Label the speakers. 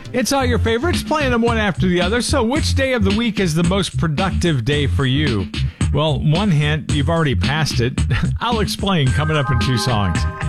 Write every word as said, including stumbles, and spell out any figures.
Speaker 1: It's all your favorites, playing them one after the other. So which day of the week is the most productive day for you? Well, one hint, you've already passed it. I'll explain coming up in two songs.